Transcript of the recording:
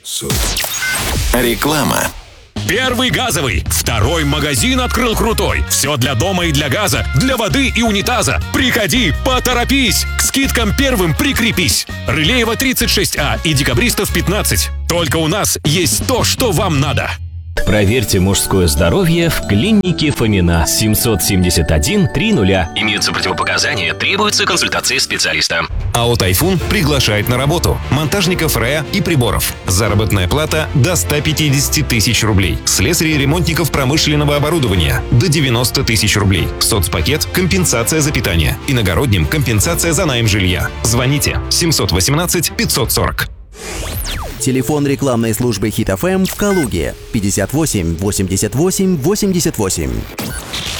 Реклама. Первый газовый. Второй магазин открыл крутой. Все для дома и для газа, для воды и унитаза. Приходи, поторопись. К скидкам первым прикрепись. Рылеева 36А и Декабристов 15. Только у нас есть то, что вам надо. Проверьте мужское здоровье в клинике Фомина. 771 30. Имеются противопоказания, требуется консультация специалиста. АО «Тайфун» приглашает на работу монтажников РЭА и приборов. Заработная плата до 150 тысяч рублей. Слесарей и ремонтников промышленного оборудования до 90 тысяч рублей. Соцпакет – компенсация за питание. Иногородним – компенсация за найм жилья. Звоните 718 540. Телефон рекламной службы Хит ФМ в Калуге 58 88 88.